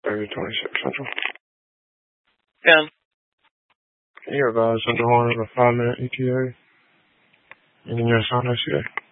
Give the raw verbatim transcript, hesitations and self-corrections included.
thirty twenty-six Central. ten. Can you advise Central Hornet of a five minute E T A? Ending your assignment yesterday?